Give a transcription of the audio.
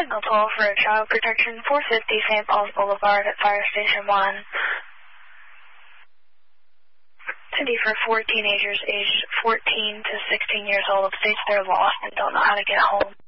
Signal 12 for Child Protection, 450 St. Paul's Boulevard at Fire Station 1. City for 4 teenagers aged 14 to 16 years old, states they're lost and don't know how to get home.